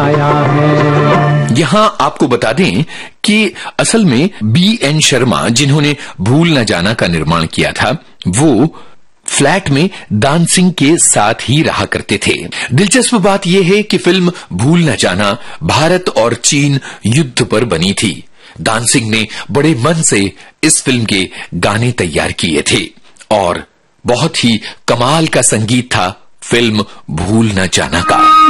आया है। यहाँ आपको बता दें कि असल में B.N. शर्मा, जिन्होंने भूल न जाना का निर्माण किया था, वो फ्लैट में दान सिंह के साथ ही रहा करते थे। दिलचस्प बात यह है कि फिल्म भूल न जाना भारत और चीन युद्ध पर बनी थी। दान सिंह ने बड़े मन से इस फिल्म के गाने तैयार किए थे और बहुत ही कमाल का संगीत था फिल्म भूल न जाना का।